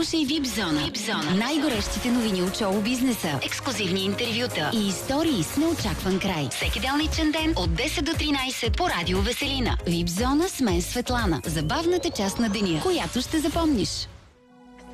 Слушай Вип-зона. Най-горещите новини от шоу-бизнеса, ексклюзивни интервюта и истории с неочакван край. Всеки делничен ден от 10 до 13 по Радио Веселина. Вип-зона с мен Светлана. Забавната част на деня, която ще запомниш.